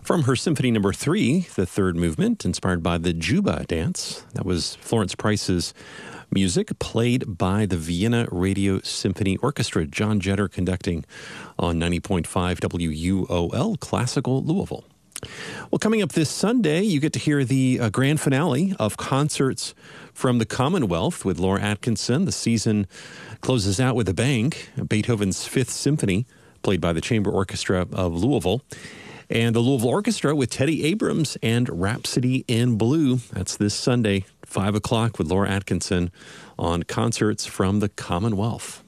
From her Symphony No. 3, the third movement, inspired by the Juba dance. That was Florence Price's music, played by the Vienna Radio Symphony Orchestra. John Jetter conducting on 90.5 WUOL Classical Louisville. Well, coming up this Sunday, you get to hear the grand finale of Concerts from the Commonwealth with Laura Atkinson. The season closes out with a bang, Beethoven's Fifth Symphony, played by the Chamber Orchestra of Louisville. And the Louisville Orchestra with Teddy Abrams and Rhapsody in Blue. That's this Sunday, 5 o'clock with Laura Atkinson on Concerts from the Commonwealth.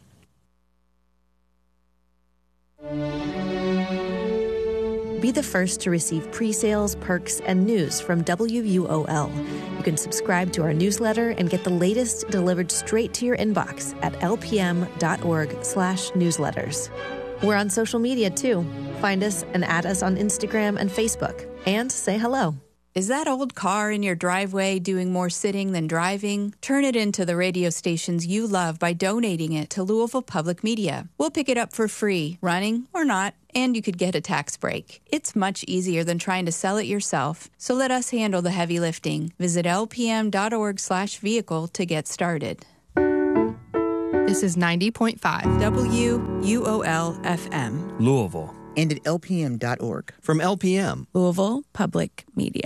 Be the first to receive pre-sales, perks, and news from WUOL. You can subscribe to our newsletter and get the latest delivered straight to your inbox at lpm.org/newsletters. We're on social media, too. Find us and add us on Instagram and Facebook. And say hello. Is that old car in your driveway doing more sitting than driving? Turn it into the radio stations you love by donating it to Louisville Public Media. We'll pick it up for free, running or not, and you could get a tax break. It's much easier than trying to sell it yourself, so let us handle the heavy lifting. Visit lpm.org/vehicle to get started. This is 90.5 WUOL FM. Louisville. And at lpm.org. From LPM. Louisville Public Media.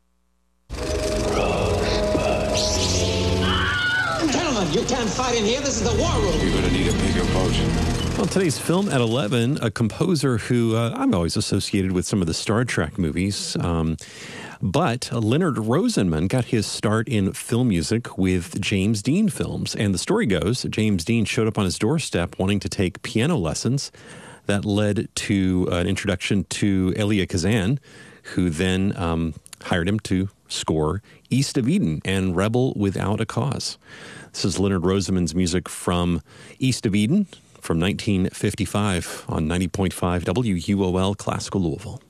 Gentlemen, you can't fight in here. This is the war room. You're going to need a bigger boat. Well, today's film at 11, a composer who I'm always associated with some of the Star Trek movies. But Leonard Rosenman got his start in film music with James Dean films. And the story goes, James Dean showed up on his doorstep wanting to take piano lessons. That led to an introduction to Elia Kazan, who then hired him to score East of Eden and Rebel Without a Cause. This is Leonard Rosenman's music from East of Eden from 1955 on 90.5 WUOL Classical Louisville.